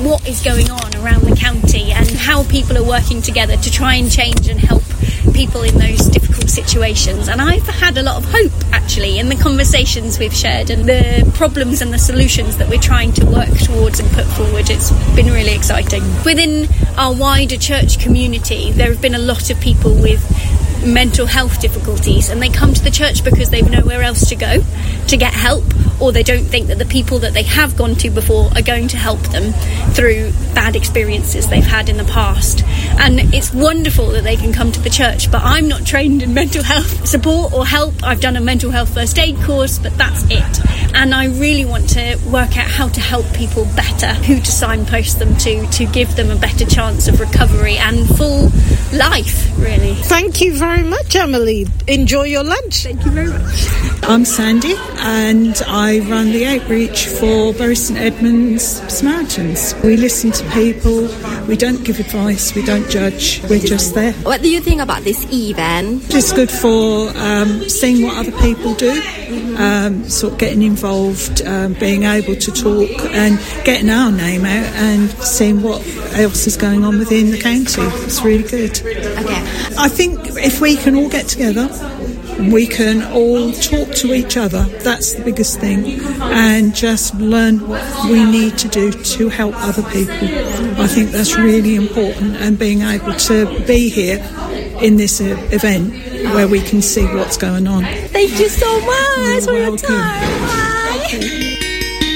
what is going on around the county and how people are working together to try and change and help people in those difficult situations. And I've had a lot of hope, actually, in the conversations we've shared and the problems and the solutions that we're trying to work towards and put forward. It's been really exciting. Within our wider church community, there have been a lot of people with mental health difficulties, and they come to the church because they've nowhere else to go to get help, or they don't think that the people that they have gone to before are going to help them through bad experiences they've had in the past. And it's wonderful that they can come to the church, but I'm not trained in mental health support or help. I've done a mental health first aid course, but that's it. And I really want to work out how to help people better, who to signpost them to give them a better chance of recovery and full life, really. Thank you very much, Emily. Enjoy your lunch. Thank you very much. I'm Sandy, and I run the outreach for Bury St Edmunds Samaritans. We listen to people, we don't give advice, we don't judge, we're just there. What do you think about this event? It's good for seeing what other people do, sort of getting involved, being able to talk and getting our name out and seeing what else is going on within the county. It's really good. Okay. I think if we can all get together, we can all talk to each other. That's the biggest thing. And just learn what we need to do to help other people. I think that's really important, and being able to be here in this event where we can see what's going on. Thank you so much for your time. Bye.